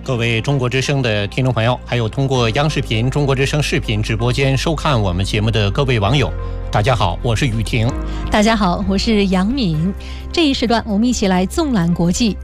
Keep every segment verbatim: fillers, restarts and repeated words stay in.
各位中国之声的听众朋友，还有通过央视频中国之声视频直播间收看我们节目的各位网友，大家好，我是雨婷。 大家好，我是杨敏。这一时段我们一起来纵览国际。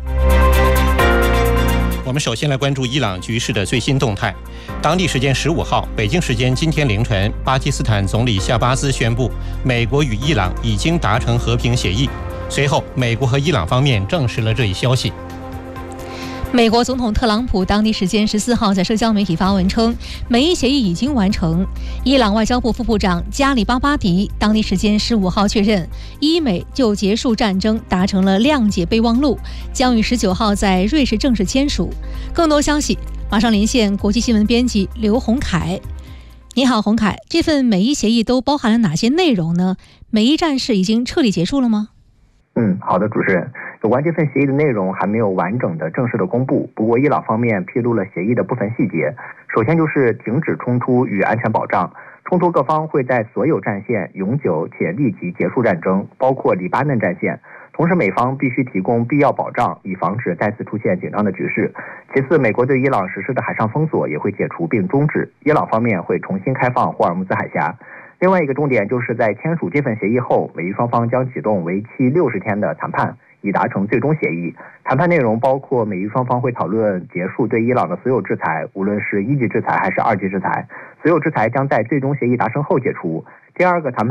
我们首先来关注伊朗局势的最新动态。当地时间十五号，北京时间今天凌晨，巴基斯坦总理夏巴兹宣布，美国与伊朗已经达成和平协议。随后，美国和伊朗方面证实了这一消息。 美国总统特朗普当地时间十四号在社交媒体发文称，美伊协议已经完成。伊朗外交部副部长加里巴巴迪当地时间十五号确认，伊美就结束战争达成了谅解备忘录，将于十九号在瑞士正式签署。更多消息，马上连线国际新闻编辑刘洪凯。你好，洪凯，这份美伊协议都包含了哪些内容呢？美伊战事已经彻底结束了吗？ 嗯，好的，主持人。有关这份协议的内容还没有完整的正式的公布，不过伊朗方面披露了协议的部分细节。首先就是停止冲突与安全保障，冲突各方会在所有战线永久且立即结束战争，包括黎巴嫩战线。同时美方必须提供必要保障，以防止再次出现紧张的局势。其次，美国对伊朗实施的海上封锁也会解除并终止，伊朗方面会重新开放霍尔木兹海峡。另外一个重点就是在签署这份协议后，美伊双方将启动为期六十天的谈判，以达成最终协议。谈判内容包括美伊双方会讨论结束对伊朗的所有制裁，无论是一级制裁还是二级制裁，所有制裁将在最终协议达成后解除。第二个谈